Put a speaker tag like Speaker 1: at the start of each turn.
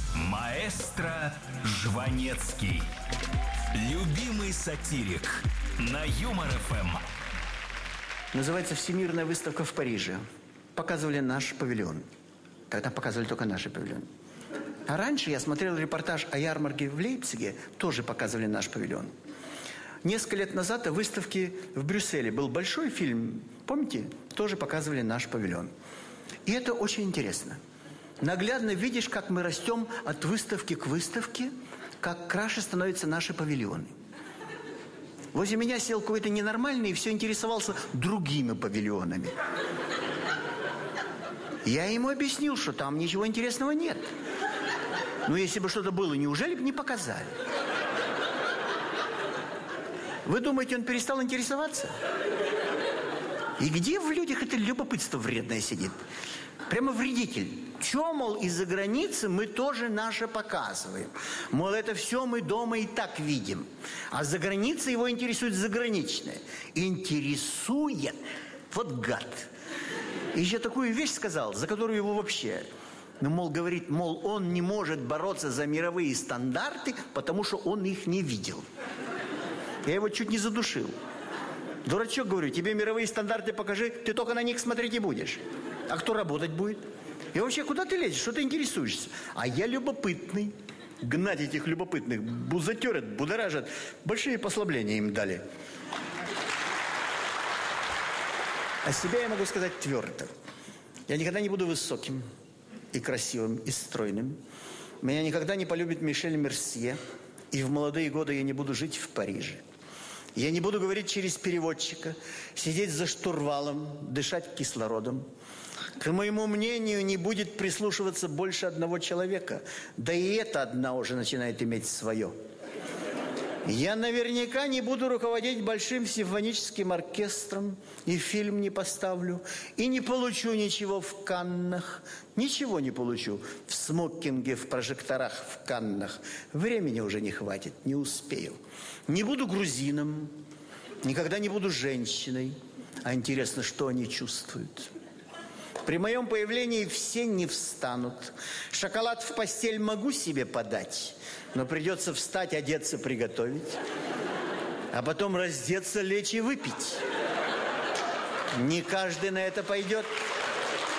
Speaker 1: Маэстро Жванецкий. Любимый сатирик на Юмор ФМ.
Speaker 2: Называется «Всемирная выставка в Париже». Показывали наш павильон. Тогда показывали только наши павильоны. А раньше я смотрел репортаж о ярмарке в Лейпциге. Тоже показывали наш павильон. Несколько лет назад в выставке в Брюсселе был большой фильм. Помните? Тоже показывали наш павильон. И это очень интересно. Наглядно видишь, как мы растем от выставки к выставке, как краше становятся наши павильоны. Возле меня сел какой-то ненормальный и все интересовался другими павильонами. Я ему объяснил, что там ничего интересного нет. Но если бы что-то было, неужели бы не показали? Вы думаете, он перестал интересоваться? И где в людях это любопытство вредное сидит? Прямо вредитель. Чё, мол, из-за границы мы тоже наше показываем. Мол, это все мы дома и так видим. А за границей его интересует заграничное. Интересует. Вот гад. И еще такую вещь сказал, за которую его вообще... Ну, мол, говорит, мол, он не может бороться за мировые стандарты, потому что он их не видел. Я его чуть не задушил. Дурачок, говорю, тебе мировые стандарты покажи, ты только на них смотреть и будешь. А кто работать будет? И вообще, куда ты лезешь? Что ты интересуешься? А я любопытный. Гнать этих любопытных бузатерят, будоражат. Большие послабления им дали. О себе я могу сказать твердо. Я никогда не буду высоким и красивым, и стройным. Меня никогда не полюбит Мишель Мерсье. И в молодые годы я не буду жить в Париже. Я не буду говорить через переводчика, сидеть за штурвалом, дышать кислородом. К моему мнению, не будет прислушиваться больше одного человека. Да и это одна уже начинает иметь свое. Я наверняка не буду руководить большим симфоническим оркестром, и фильм не поставлю, и не получу ничего в Каннах. Ничего не получу в смокинге, в прожекторах, в Каннах. Времени уже не хватит, не успею. Не буду грузином, никогда не буду женщиной. А интересно, что они чувствуют? При моем появлении все не встанут. Шоколад в постель могу себе подать, но придется встать, одеться, приготовить. А потом раздеться, лечь и выпить. Не каждый на это пойдет.